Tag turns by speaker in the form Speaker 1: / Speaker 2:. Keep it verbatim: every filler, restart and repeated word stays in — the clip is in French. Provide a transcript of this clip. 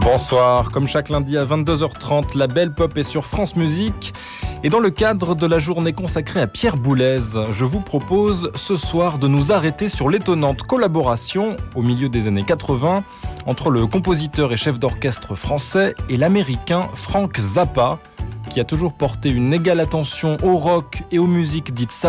Speaker 1: Bonsoir, comme chaque lundi à vingt-deux heures trente, la Belle Pop est sur France Musique. Et dans le cadre de la journée consacrée à Pierre Boulez, je vous propose ce soir de nous arrêter sur l'étonnante collaboration au milieu des années quatre-vingts entre le compositeur et chef d'orchestre français et l'américain Frank Zappa, qui a toujours porté une égale attention au rock et aux musiques dites